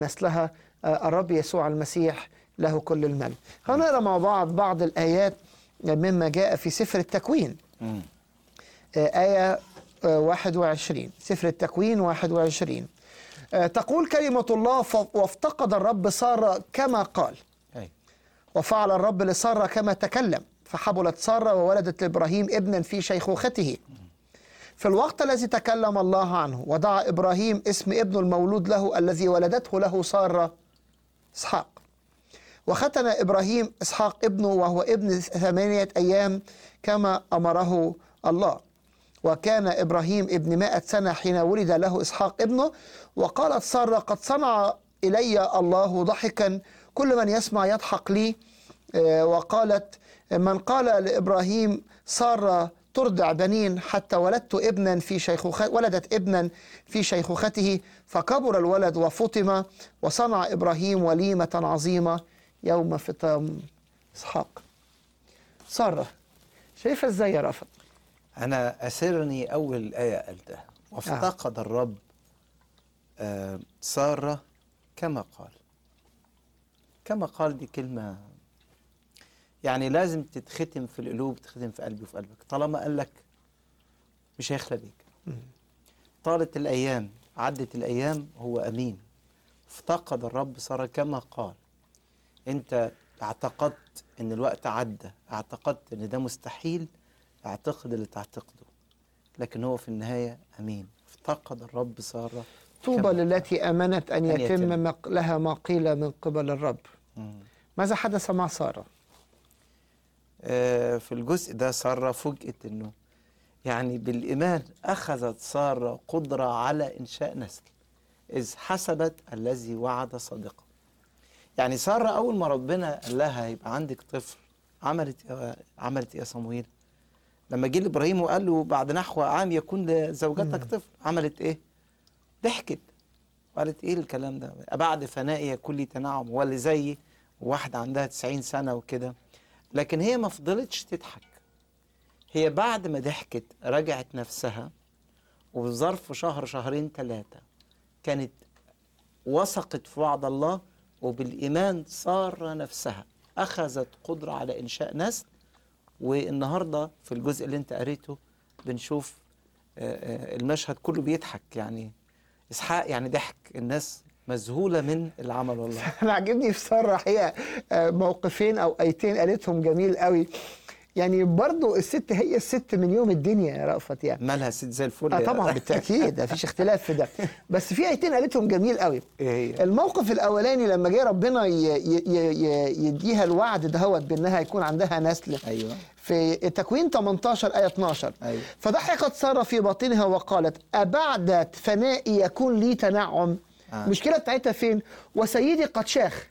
نسلها الرب يسوع المسيح له كل المجد. خلينا نقرا مع بعض الآيات مما جاء في سفر التكوين. آية 21، سفر التكوين 21 تقول كلمة الله: وافتقد الرب سارة كما قال، وفعل الرب لسارة كما تكلم، فحبلت سارة وولدت لإبراهيم ابنا في شيخوخته. في الوقت الذي تكلم الله عنه ودعا إبراهيم اسم ابنه المولود له الذي ولدته له سارة إسحاق. وختن إبراهيم إسحاق ابنه وهو ابن 8 أيام كما أمره الله. وكان إبراهيم ابن 100 سنة حين ولد له إسحاق ابنه. وقالت سارة: قد صنع إلي الله ضحكا، كل من يسمع يضحك لي. وقالت: من قال لإبراهيم سارة ترضع بنين حتى ولدت ابنا ولدت ابنا في شيخوخته، فكبر الولد وفطم، وصنع إبراهيم وليمة عظيمة يوم فطام إسحاق. سارة شايفة ازاي يا رافض؟ أنا أسرني أول آية قلتها: وافتقد الرب سارة كما قال. كما قال دي كلمة يعني لازم تتختم في القلوب، تتختم في قلبي وفي قلبك. طالما قال لك مش هيخلى بيك. طالت الأيام، عدت الأيام، هو أمين. افتقد الرب سارة كما قال. أنت اعتقدت إن الوقت عدى، اعتقدت إن ده مستحيل، اعتقد اللي تعتقده، لكن هو في النهاية أمين. افتقد الرب سارة. طوبى للتي آمنت أن يتم لها ما قيل من قبل الرب. ماذا حدث مع سارة؟ في الجزء ده سارة فوجئت إنه يعني بالإيمان أخذت سارة قدرة على إنشاء نسل، إذ حسبت الذي وعد صادقا. يعني سارة أول ما ربنا قال لها يبقى عندك طفل، عملت يا صمويل؟ لما جه لإبراهيم وقال له بعد نحو عام يكون لزوجتك طفل، عملت إيه؟ ضحكت وقالت إيه الكلام ده؟ بعد فنائي يكون لي تنعم، واللي زيي واحدة عندها 90 سنة وكده. لكن هي ما فضلتش تضحك، هي بعد ما ضحكت رجعت نفسها، وفي ظرف شهر شهرين 3 كانت وثقت في وعد الله، وبالإيمان سارة نفسها أخذت قدرة على إنشاء نسل. والنهاردة في الجزء اللي انت قريته بنشوف المشهد كله بيضحك. يعني إسحاق يعني ضحك، الناس مذهولة من العمل والله. أنا عجبني في سارة حقيقة موقفين أو آيتين قالتهم جميل قوي. يعني برضو الست هي الست من يوم الدنيا يا رأفت. يعني مالها ست زي الفل. طبعا بالتأكيد مفيش اختلاف في ده. بس في آيتين قالتهم جميل قوي. إيه؟ الموقف الأولاني لما جه ربنا يديها الوعد دهوت بأنها يكون عندها نسل. أيوة. في تكوين 18 آية 12. أيوة. فضحكت سارة في باطنها وقالت: أبعد فنائي يكون لي تنعم؟ المشكلة بتاعتها فين؟ وسيدي قد شاخ.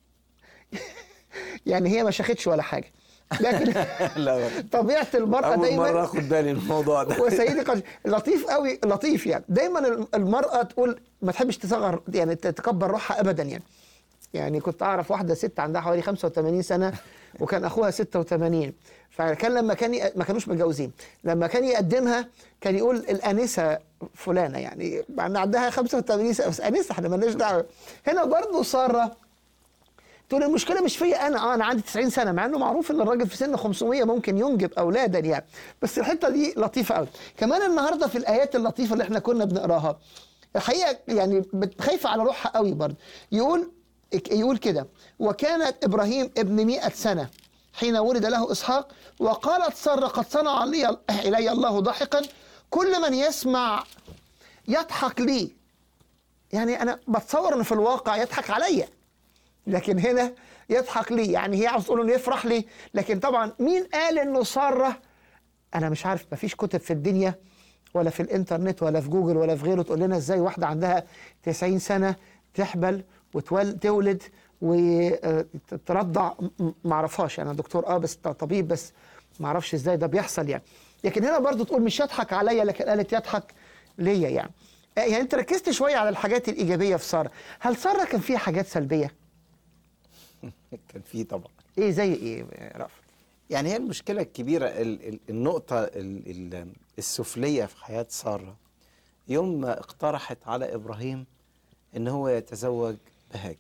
يعني هي ما شاختش ولا حاجة، لكن لا طبيعة المرأة دايما. أول مرة أخد بالي من الموضوع ده. وسيدي قد لطيف قوي، لطيف. يعني دايما المرأة تقول ما تحبش تصغر، يعني تتكبر روحها أبدا. يعني كنت أعرف واحدة ست عندها حوالي 85 سنة وكان أخوها 86. فكان لما ما كانوش متجوزين، لما كان يقدمها كان يقول الآنسة فلانة، يعني عندها 85 سنة بس آنسة، احنا مالناش دعوة. هنا برضه سارة تقول المشكلة مش فيا أنا عندي 90 سنة، مع إنه معروف إن الراجل في سن 500 ممكن ينجب أولادا يعني. بس الحتة دي لطيفة قوي. كمان النهاردة في الآيات اللطيفة اللي احنا كنا بنقراها الحقيقة يعني خايفة على روحها قوي برضه. يقول كده: وكانت إبراهيم ابن 100 سنة حين ولد له إسحاق، وقالت سارة: قد صنع إلي الله ضحكا، كل من يسمع يضحك لي. يعني أنا بتصور إنه في الواقع يضحك عليا، لكن هنا يضحك لي. يعني هي عاوز تقول إنه يفرح لي، لكن طبعا مين قال إنه سارة؟ أنا مش عارف، مفيش كتب في الدنيا ولا في الإنترنت ولا في جوجل ولا في غيره تقول لنا إزاي واحدة عندها 90 سنة تحبل وتولد وترضع. ما اعرفهاش، انا دكتور بس طبيب، بس ما اعرفش ازاي ده بيحصل يعني. لكن هنا برضو تقول مش يضحك عليا، لكن قالت يضحك ليا. يعني انت ركزت شويه على الحاجات الايجابيه في ساره. هل ساره كان فيها حاجات سلبيه؟ كان فيه طبعا. ايه زي ايه يا رافض؟ يعني هي المشكله الكبيره، النقطه السفليه في حياه ساره يوم ما اقترحت على ابراهيم ان هو يتزوج بهاجر.